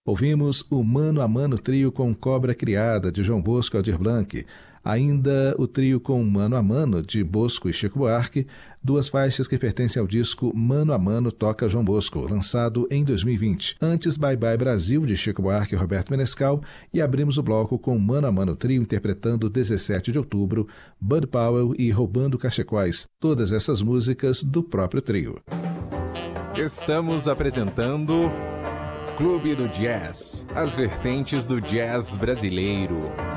Ouvimos o Mano a Mano Trio com Cobra Criada, de João Bosco e Aldir Blanc. Ainda o trio com Mano a Mano, de Bosco e Chico Buarque, duas faixas que pertencem ao disco Mano a Mano Toca João Bosco, lançado em 2020. Antes, Bye Bye Brasil, de Chico Buarque e Roberto Menescal, e abrimos o bloco com Mano a Mano Trio interpretando 17 de outubro, Bud Powell e Roubando Cachecóis, todas essas músicas do próprio trio. Estamos apresentando Clube do Jazz, as vertentes do jazz brasileiro.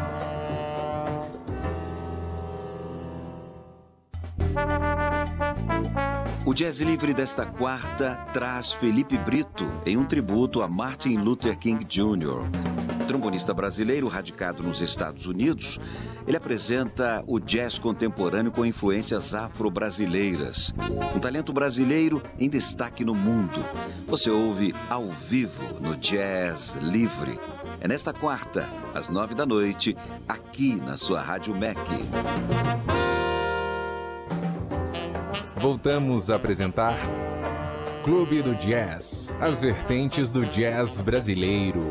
O Jazz Livre desta quarta traz Felipe Brito em um tributo a Martin Luther King Jr. Trombonista brasileiro radicado nos Estados Unidos, ele apresenta o jazz contemporâneo com influências afro-brasileiras. Um talento brasileiro em destaque no mundo. Você ouve ao vivo no Jazz Livre. É nesta quarta, às 21h, aqui na sua Rádio MEC. Voltamos a apresentar Clube do Jazz, as vertentes do jazz brasileiro.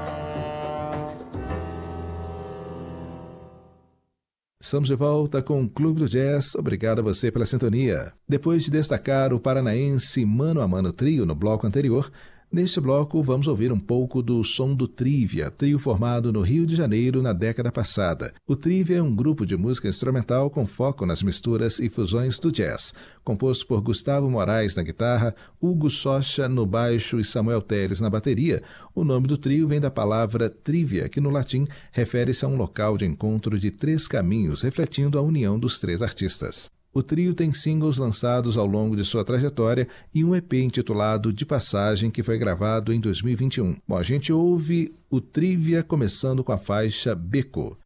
Estamos de volta com o Clube do Jazz. Obrigado a você pela sintonia. Depois de destacar o paranaense Mano a Mano Trio no bloco anterior, neste bloco vamos ouvir um pouco do som do Trivia, trio formado no Rio de Janeiro na década passada. O Trivia é um grupo de música instrumental com foco nas misturas e fusões do jazz, composto por Gustavo Moraes na guitarra, Hugo Socha no baixo e Samuel Teles na bateria. O nome do trio vem da palavra trivia, que no latim refere-se a um local de encontro de três caminhos, refletindo a união dos três artistas. O trio tem singles lançados ao longo de sua trajetória e um EP intitulado De Passagem, que foi gravado em 2021. Bom, a gente ouve o Trivia começando com a faixa Beco.